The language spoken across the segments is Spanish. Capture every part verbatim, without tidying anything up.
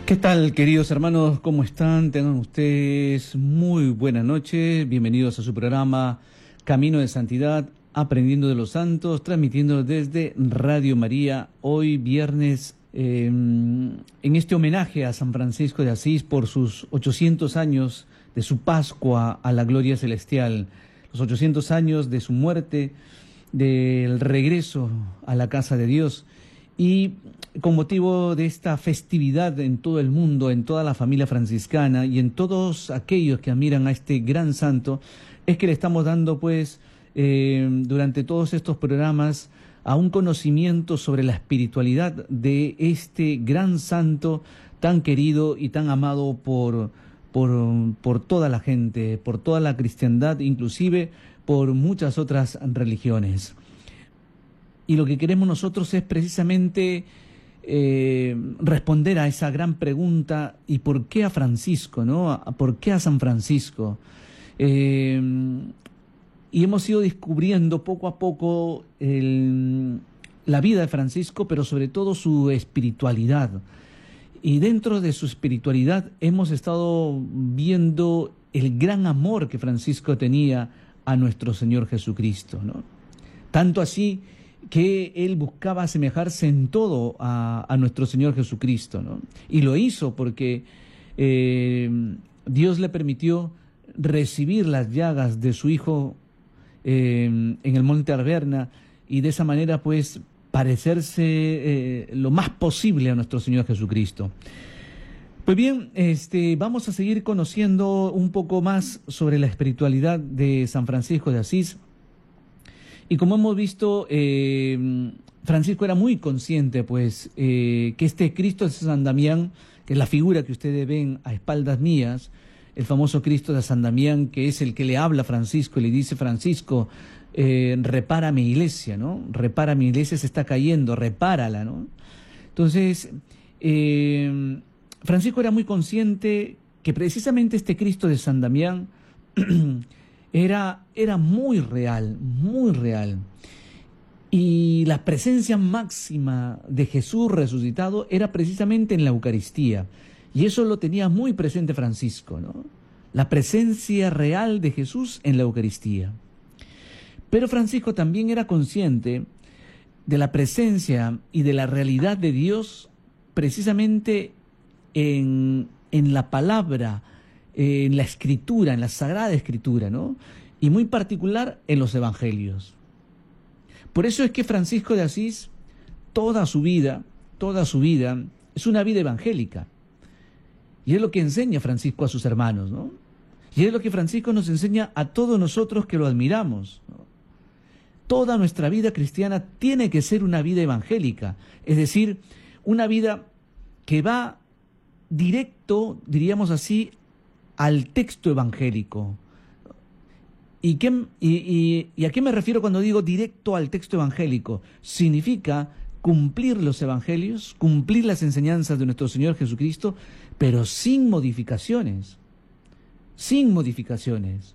¿Qué tal, queridos hermanos? ¿Cómo están? Tengan ustedes muy buena noche. Bienvenidos a su programa Camino de Santidad, Aprendiendo de los Santos, transmitiendo desde Radio María, hoy viernes, eh, en este homenaje a San Francisco de Asís por sus ochocientos años de su Pascua a la gloria celestial, los ochocientos años de su muerte, del regreso a la casa de Dios. Y con motivo de esta festividad en todo el mundo, en toda la familia franciscana y en todos aquellos que admiran a este gran santo, es que le estamos dando pues eh, durante todos estos programas a un conocimiento sobre la espiritualidad de este gran santo tan querido y tan amado por, por, por toda la gente, por toda la cristiandad, inclusive por muchas otras religiones. Y lo que queremos nosotros es precisamente eh, responder a esa gran pregunta: ¿y por qué a Francisco, no? ¿Por qué a San Francisco? Eh, y hemos ido descubriendo poco a poco el, la vida de Francisco, pero sobre todo su espiritualidad. Y dentro de su espiritualidad hemos estado viendo el gran amor que Francisco tenía a nuestro Señor Jesucristo, ¿no? Tanto así que él buscaba asemejarse en todo a, a nuestro Señor Jesucristo, ¿no? Y lo hizo porque eh, Dios le permitió recibir las llagas de su Hijo eh, en el Monte Alberna, y de esa manera pues parecerse eh, lo más posible a nuestro Señor Jesucristo. Pues bien, este, vamos a seguir conociendo un poco más sobre la espiritualidad de San Francisco de Asís. Y como hemos visto, eh, Francisco era muy consciente, pues, eh, que este Cristo de San Damián, que es la figura que ustedes ven a espaldas mías, el famoso Cristo de San Damián, que es el que le habla a Francisco y le dice: Francisco, eh, repara mi iglesia, ¿no? Repara mi iglesia, se está cayendo, repárala, ¿no? Entonces, eh, Francisco era muy consciente que precisamente este Cristo de San Damián Era, era muy real, muy real. Y la presencia máxima de Jesús resucitado era precisamente en la Eucaristía. Y eso lo tenía muy presente Francisco, ¿no? La presencia real de Jesús en la Eucaristía. Pero Francisco también era consciente de la presencia y de la realidad de Dios precisamente en, en la palabra, en la Escritura, en la Sagrada Escritura, ¿no? Y muy particular en los Evangelios. Por eso es que Francisco de Asís, toda su vida, toda su vida, es una vida evangélica. Y es lo que enseña Francisco a sus hermanos, ¿no? Y es lo que Francisco nos enseña a todos nosotros que lo admiramos, ¿no? Toda nuestra vida cristiana tiene que ser una vida evangélica, es decir, una vida que va directo, diríamos así, al texto evangélico. ¿Y, qué, y, y, ¿Y a qué me refiero cuando digo directo al texto evangélico? Significa cumplir los evangelios, cumplir las enseñanzas de nuestro Señor Jesucristo, pero sin modificaciones. Sin modificaciones.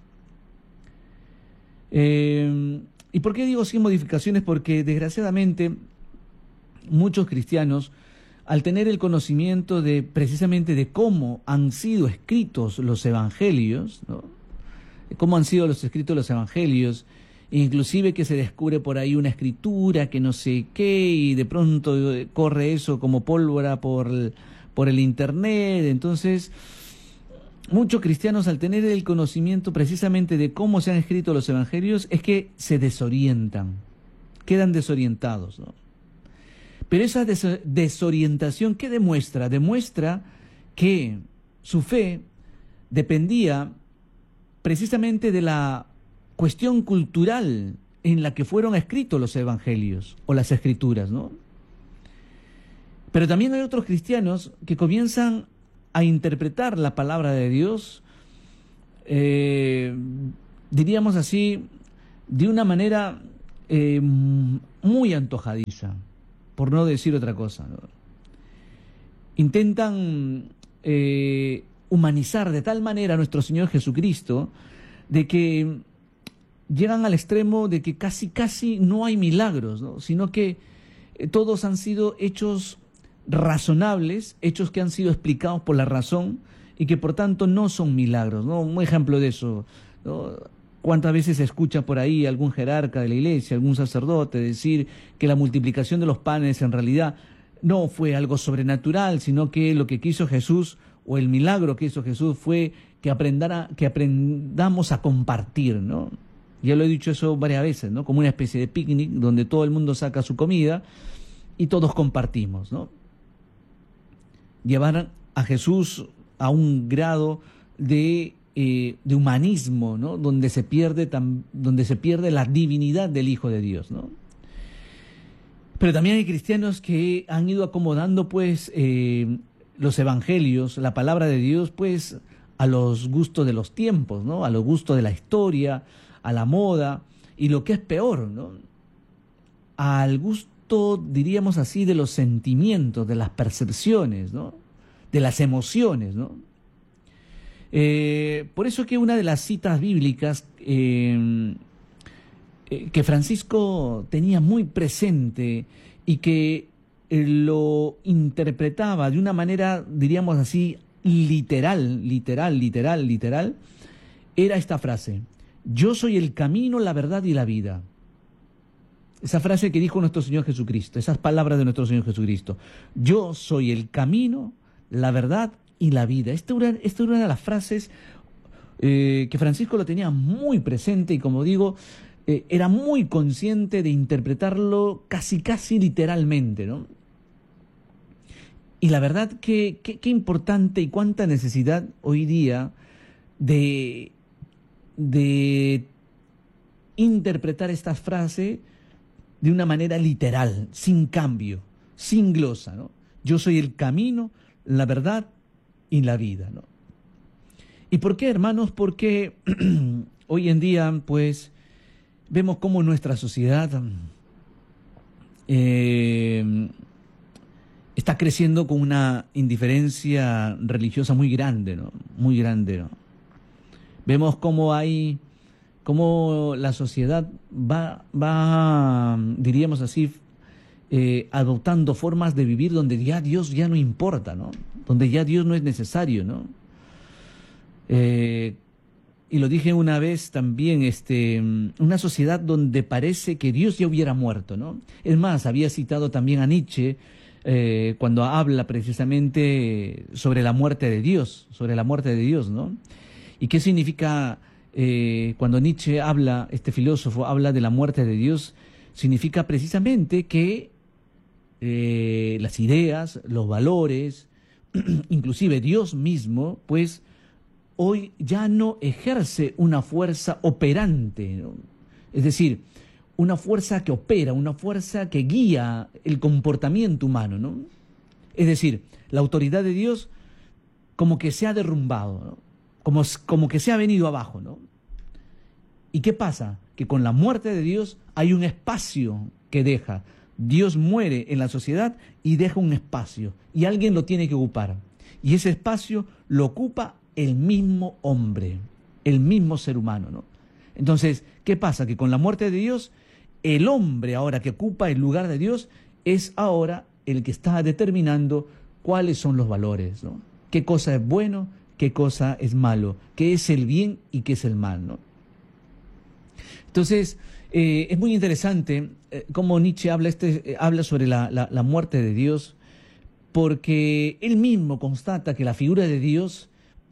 Eh, ¿Y por qué digo sin modificaciones? Porque desgraciadamente muchos cristianos, al tener el conocimiento de precisamente de cómo han sido escritos los evangelios, ¿no? Cómo han sido los escritos los evangelios, inclusive que se descubre por ahí una escritura que no sé qué, y de pronto corre eso como pólvora por el, por el internet. Entonces, muchos cristianos, al tener el conocimiento precisamente de cómo se han escrito los evangelios, es que se desorientan, quedan desorientados, ¿no? Pero esa des- desorientación, ¿qué demuestra? Demuestra que su fe dependía precisamente de la cuestión cultural en la que fueron escritos los evangelios o las escrituras, ¿no? Pero también hay otros cristianos que comienzan a interpretar la palabra de Dios, eh, diríamos así, de una manera eh, muy antojadiza, por no decir otra cosa, ¿no? Intentan eh, humanizar de tal manera a nuestro Señor Jesucristo de que llegan al extremo de que casi casi no hay milagros, ¿no? Sino que eh, todos han sido hechos razonables, hechos que han sido explicados por la razón y que por tanto no son milagros, ¿no? Un ejemplo de eso, ¿no? ¿Cuántas veces se escucha por ahí algún jerarca de la iglesia, algún sacerdote decir que la multiplicación de los panes en realidad no fue algo sobrenatural, sino que lo que quiso Jesús o el milagro que hizo Jesús fue que, aprendara, que aprendamos a compartir, ¿no? Ya lo he dicho eso varias veces, ¿no? Como una especie de picnic donde todo el mundo saca su comida y todos compartimos, ¿no? Llevar a Jesús a un grado de, eh, de humanismo, ¿no? Donde se pierde tan, donde se pierde la divinidad del Hijo de Dios, ¿no? Pero también hay cristianos que han ido acomodando, pues, eh, los evangelios, la palabra de Dios, pues, a los gustos de los tiempos, ¿no? A los gustos de la historia, a la moda, y lo que es peor, ¿no? Al gusto, diríamos así, de los sentimientos, de las percepciones, ¿no? De las emociones, ¿no? Eh, por eso que una de las citas bíblicas eh, eh, que Francisco tenía muy presente y que eh, lo interpretaba de una manera, diríamos así, literal, literal, literal, literal, era esta frase: yo soy el camino, la verdad y la vida. Esa frase que dijo nuestro Señor Jesucristo, esas palabras de nuestro Señor Jesucristo: yo soy el camino, la verdad y la vida. Esta era, esta era una de las frases eh, que Francisco lo tenía muy presente y, como digo, eh, era muy consciente de interpretarlo casi, casi literalmente, ¿no? Y la verdad que qué importante y cuánta necesidad hoy día de, de interpretar esta frase de una manera literal, sin cambio, sin glosa, ¿no? Yo soy el camino, la verdad y la vida, ¿no? ¿Y por qué, hermanos? Porque hoy en día, pues, vemos cómo nuestra sociedad eh, está creciendo con una indiferencia religiosa muy grande, ¿no? Muy grande, ¿no? Vemos cómo hay, cómo la sociedad va, va, diríamos así, eh, adoptando formas de vivir donde ya Dios ya no importa, ¿no? Donde ya Dios no es necesario, ¿no? Eh, y lo dije una vez también, este, una sociedad donde parece que Dios ya hubiera muerto, ¿no? Es más, había citado también a Nietzsche eh, cuando habla precisamente sobre la muerte de Dios, sobre la muerte de Dios, ¿no? ¿Y qué significa eh, cuando Nietzsche habla, este filósofo habla de la muerte de Dios? Significa precisamente que eh, las ideas, los valores, inclusive Dios mismo, pues hoy ya no ejerce una fuerza operante, ¿no? Es decir, una fuerza que opera, una fuerza que guía el comportamiento humano, ¿no? Es decir, la autoridad de Dios como que se ha derrumbado, ¿no? Como, como que se ha venido abajo, ¿no? ¿Y qué pasa? Que con la muerte de Dios hay un espacio que deja. Dios muere en la sociedad y deja un espacio, y alguien lo tiene que ocupar. Y ese espacio lo ocupa el mismo hombre, el mismo ser humano, ¿no? Entonces, ¿qué pasa? Que con la muerte de Dios, el hombre ahora que ocupa el lugar de Dios es ahora el que está determinando cuáles son los valores, ¿no? ¿Qué cosa es bueno? ¿Qué cosa es malo? ¿Qué es el bien y qué es el mal, ¿no? Entonces, eh, es muy interesante eh, cómo Nietzsche habla, este, eh, habla sobre la, la, la muerte de Dios, porque él mismo constata que la figura de Dios,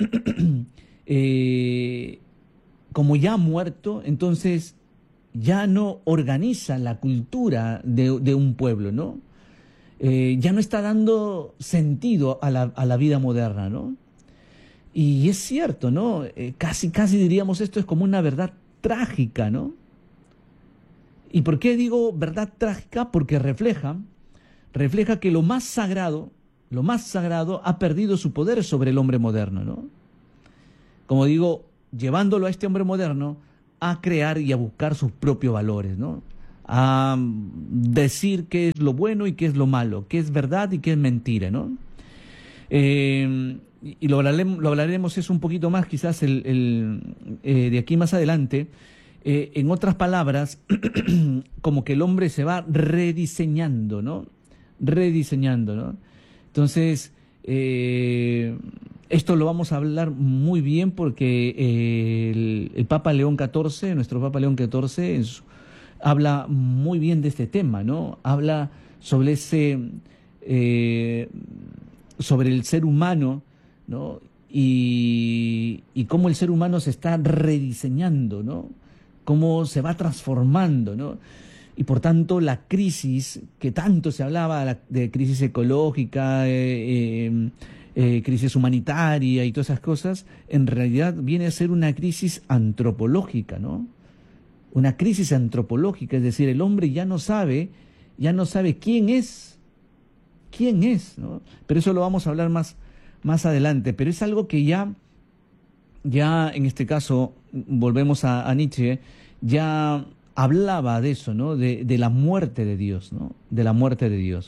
eh, como ya ha muerto, entonces ya no organiza la cultura de, de un pueblo, ¿no? Eh, ya no está dando sentido a la, a la vida moderna, ¿no? Y es cierto, ¿no? Eh, casi, casi diríamos esto es como una verdad trágica, ¿no? ¿Y por qué digo verdad trágica? Porque refleja, refleja que lo más sagrado, lo más sagrado ha perdido su poder sobre el hombre moderno, ¿no? Como digo, llevándolo a este hombre moderno a crear y a buscar sus propios valores, ¿no? A decir qué es lo bueno y qué es lo malo, qué es verdad y qué es mentira, ¿no? Eh, y lo hablaremos, lo hablaremos eso un poquito más quizás el, el, eh, de aquí más adelante. Eh, en otras palabras, como que el hombre se va rediseñando, ¿no? Rediseñando, ¿no? Entonces, eh, esto lo vamos a hablar muy bien porque eh, el, el Papa León catorce, nuestro Papa León catorce, es, habla muy bien de este tema, ¿no? Habla sobre ese, eh, sobre el ser humano, ¿no? Y, y cómo el ser humano se está rediseñando, ¿no? Cómo se va transformando, ¿no? Y por tanto la crisis que tanto se hablaba, la, de crisis ecológica, eh, eh, eh, crisis humanitaria y todas esas cosas, en realidad viene a ser una crisis antropológica, ¿no? Una crisis antropológica, es decir, el hombre ya no sabe, ya no sabe quién es, quién es, ¿no? Pero eso lo vamos a hablar más, más adelante, pero es algo que ya, ya en este caso, volvemos a, a Nietzsche, ya hablaba de eso, ¿no? De, de la muerte de Dios, ¿no? De la muerte de Dios.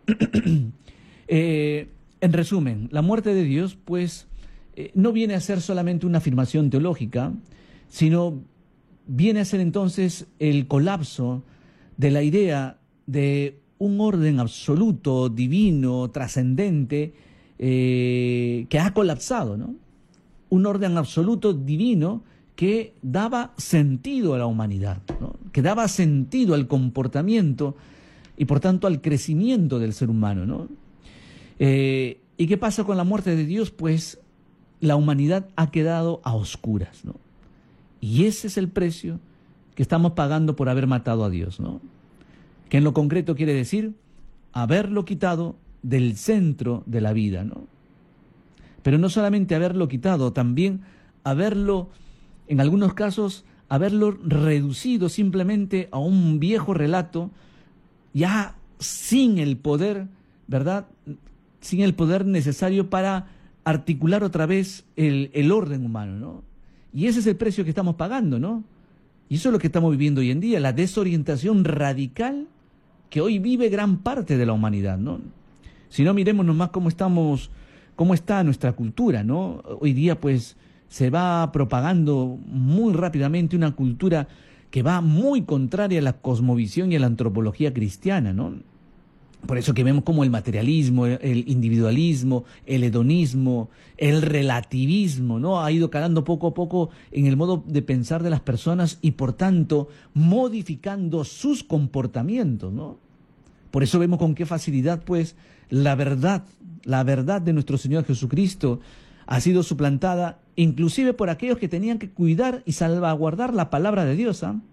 eh, en resumen, la muerte de Dios, pues, eh, no viene a ser solamente una afirmación teológica, sino viene a ser entonces el colapso de la idea de un orden absoluto, divino, trascendente, eh, que ha colapsado, ¿no? Un orden absoluto, divino, que daba sentido a la humanidad, ¿no? Que daba sentido al comportamiento y por tanto al crecimiento del ser humano, ¿no? Eh, ¿Y qué pasa con la muerte de Dios? Pues la humanidad ha quedado a oscuras, ¿no? Y ese es el precio que estamos pagando por haber matado a Dios, ¿no? Que en lo concreto quiere decir haberlo quitado del centro de la vida, ¿no? Pero no solamente haberlo quitado, también haberlo, en algunos casos, haberlo reducido simplemente a un viejo relato, ya sin el poder, ¿verdad? Sin el poder necesario para articular otra vez el, el orden humano, ¿no? Y ese es el precio que estamos pagando, ¿no? Y eso es lo que estamos viviendo hoy en día, la desorientación radical que hoy vive gran parte de la humanidad, ¿no? Si no, miremos nomás cómo estamos, cómo está nuestra cultura, ¿no? Hoy día, pues, se va propagando muy rápidamente una cultura que va muy contraria a la cosmovisión y a la antropología cristiana, ¿no? Por eso que vemos como el materialismo, el individualismo, el hedonismo, el relativismo, ¿no? Ha ido calando poco a poco en el modo de pensar de las personas y, por tanto, modificando sus comportamientos, ¿no? Por eso vemos con qué facilidad, pues, la verdad, la verdad de nuestro Señor Jesucristo ha sido suplantada inclusive por aquellos que tenían que cuidar y salvaguardar la palabra de Dios, ¿eh?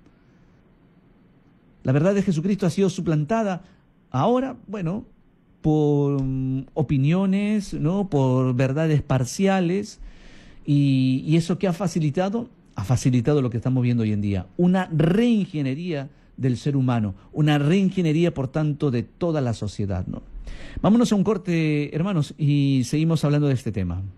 La verdad de Jesucristo ha sido suplantada ahora, bueno, por um, opiniones, ¿no? Por verdades parciales, y, y eso que ha facilitado, ha facilitado lo que estamos viendo hoy en día, una reingeniería del ser humano, una reingeniería, por tanto, de toda la sociedad, ¿no? Vámonos a un corte, hermanos, y seguimos hablando de este tema.